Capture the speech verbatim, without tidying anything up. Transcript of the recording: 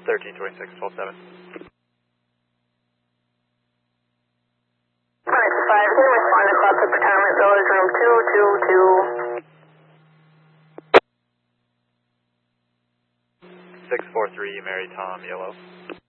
thirteen twenty-six, twelve seven. five, can you respond to Classic Retirement Village, room two two two? six four three, Mary Tom, yellow.